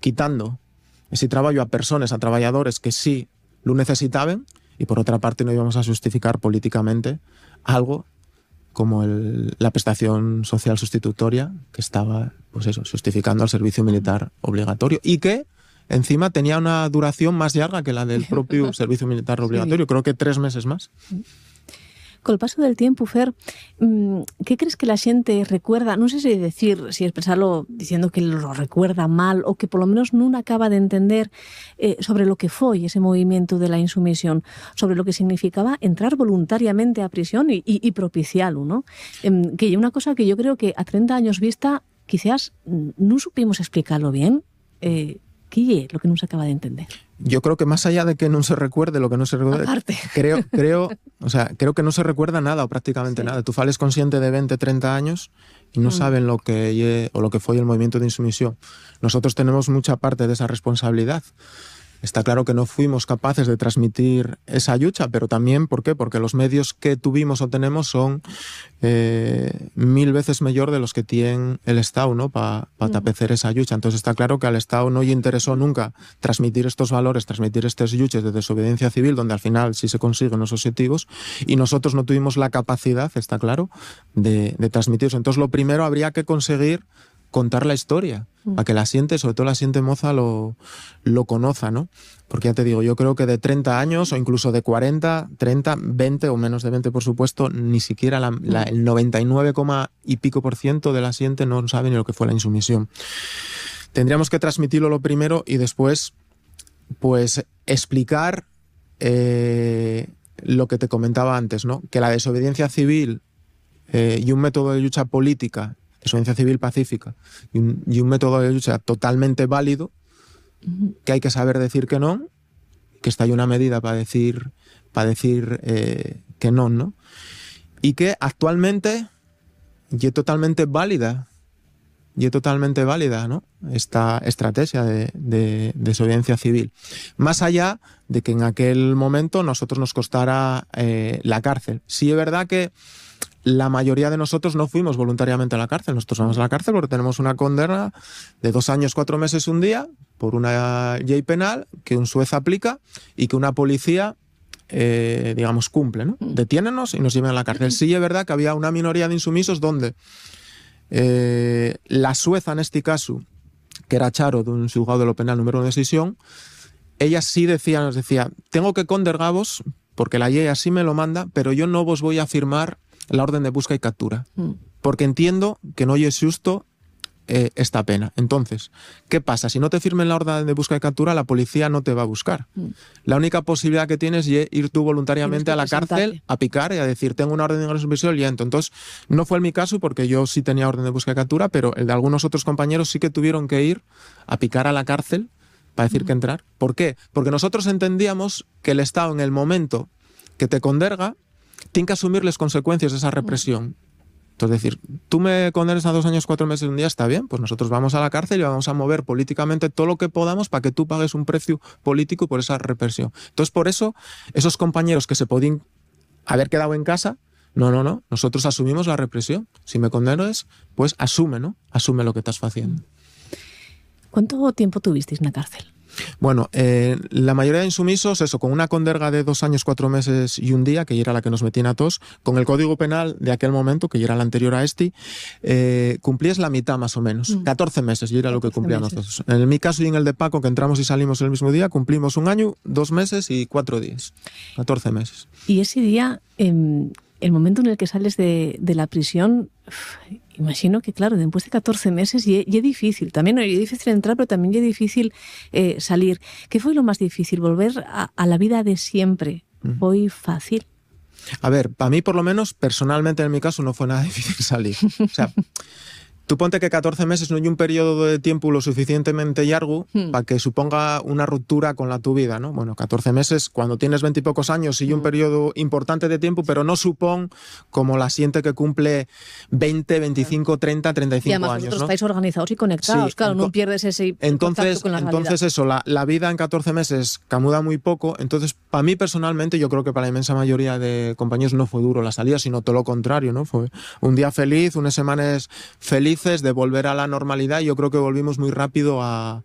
quitando ese trabajo a personas, a trabajadores que sí lo necesitaban, y por otra parte no íbamos a justificar políticamente algo como la prestación social sustitutoria que estaba, pues eso, justificando al servicio militar obligatorio y que encima tenía una duración más larga que la del propio servicio militar obligatorio, creo que 3 meses más. Con el paso del tiempo, Fer, ¿qué crees que la gente recuerda? No sé si expresarlo diciendo que lo recuerda mal o que por lo menos no acaba de entender sobre lo que fue ese movimiento de la insumisión, sobre lo que significaba entrar voluntariamente a prisión y propiciarlo, ¿no? Que hay una cosa que yo creo que a 30 años vista quizás no supimos explicarlo bien. ¿Qué es lo que no se acaba de entender? Yo creo que más allá de que no se recuerde lo que no se recuerda, aparte. creo que no se recuerda nada o prácticamente nada. Tú fales consciente de 20, 30 años y no saben lo que fue el movimiento de insumisión. Nosotros tenemos mucha parte de esa responsabilidad. Está claro que no fuimos capaces de transmitir esa lucha, pero también, ¿por qué? Porque los medios que tuvimos o tenemos son 1000 veces mayor de los que tiene el Estado, ¿no? Para tapecer esa lucha. Entonces está claro que al Estado no le interesó nunca transmitir estos valores, transmitir estas luchas de desobediencia civil, donde al final sí se consiguen los objetivos, y nosotros no tuvimos la capacidad, está claro, de transmitirlos. Entonces lo primero habría que conseguir contar la historia, para que la siente, sobre todo la siente moza, lo conozca, ¿no? Porque ya te digo, yo creo que de 30 años, o incluso de 40, 30, 20 o menos de 20, por supuesto, ni siquiera el 99, y pico % de la siente no sabe ni lo que fue la insumisión. Tendríamos que transmitirlo lo primero y después, pues, explicar lo que te comentaba antes, ¿no? Que la desobediencia civil y un método de lucha política, desobediencia civil pacífica, y un método de lucha totalmente válido, que hay que saber decir que no, que está ahí una medida para decir que no, ¿no? Y que actualmente y es totalmente válida, ¿no? Esta estrategia de desobediencia civil. Más allá de que en aquel momento nosotros nos costara la cárcel. Sí es verdad que la mayoría de nosotros no fuimos voluntariamente a la cárcel. Nosotros vamos a la cárcel porque tenemos una condena de 2 años, 4 meses, un día, por una ley penal que un juez aplica y que una policía, digamos, cumple, ¿no? Detiénennos y nos llevan a la cárcel. Sí es verdad que había una minoría de insumisos donde la jueza, en este caso, que era Charo, de un juzgado de lo penal número 1 de decisión, ella sí nos decía, tengo que condenaros porque la ley así me lo manda, pero yo no vos voy a firmar la orden de busca y captura, porque entiendo que no es justo esta pena. Entonces, ¿qué pasa? Si no te firmen la orden de busca y captura, la policía no te va a buscar. La única posibilidad que tienes es ir tú voluntariamente a la cárcel a picar y a decir, tengo una orden de ingreso en prisión y entro. Entonces, no fue mi caso porque yo sí tenía orden de busca y captura, pero el de algunos otros compañeros sí que tuvieron que ir a picar a la cárcel para decir que entrar. ¿Por qué? Porque nosotros entendíamos que el Estado, en el momento que te conderga, tiene que asumir las consecuencias de esa represión. Entonces, decir, tú me condenas a 2 años, 4 meses, un día, está bien, pues nosotros vamos a la cárcel y vamos a mover políticamente todo lo que podamos para que tú pagues un precio político por esa represión. Entonces, por eso, esos compañeros que se podían haber quedado en casa, no, nosotros asumimos la represión. Si me condenas, pues asume, ¿no? Asume lo que estás haciendo. ¿Cuánto tiempo tuvisteis en la cárcel? Bueno, la mayoría de insumisos, eso, con una conderga de 2 años, 4 meses y un día, que era la que nos metían a todos, con el Código Penal de aquel momento, que era la anterior a cumplías la mitad más o menos, 14 meses, y era lo que cumplíamos todos. En mi caso y en el de Paco, que entramos y salimos el mismo día, cumplimos 1 año, 2 meses y 4 días, 14 meses. Y ese día, el momento en el que sales de la prisión, imagino que, claro, después de 14 meses y es difícil. También es difícil entrar, pero también es difícil salir. ¿Qué fue lo más difícil? ¿Volver a la vida de siempre? ¿Fue fácil? A ver, para mí, por lo menos, personalmente, en mi caso, no fue nada difícil salir. O sea, tú ponte que 14 meses no hay un periodo de tiempo lo suficientemente largo para que suponga una ruptura con tu vida, ¿no? Bueno, 14 meses, cuando tienes 20 y pocos años, sí un periodo importante de tiempo, pero no supone como la siente que cumple 20, 25, 30, 35 y además años, vosotros ¿no? estáis organizados y conectados, sí, claro, no pierdes ese contacto con la realidad. Entonces eso, la vida en 14 meses camuda muy poco. Entonces, para mí personalmente, yo creo que para la inmensa mayoría de compañeros no fue duro la salida, sino todo lo contrario, ¿no? Fue un día feliz, unas semanas felices de volver a la normalidad, y yo creo que volvimos muy rápido a